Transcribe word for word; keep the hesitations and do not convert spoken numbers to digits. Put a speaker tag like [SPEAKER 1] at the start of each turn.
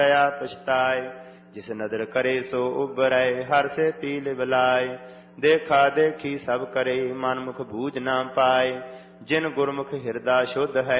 [SPEAKER 1] दया पछताए। जिस नदर करे सो उबरै, हर से पील बिलाए। देखा देखी सब करे, मन मुख बूझ ना पाए। जिन गुरमुख हृदय शुद्ध है,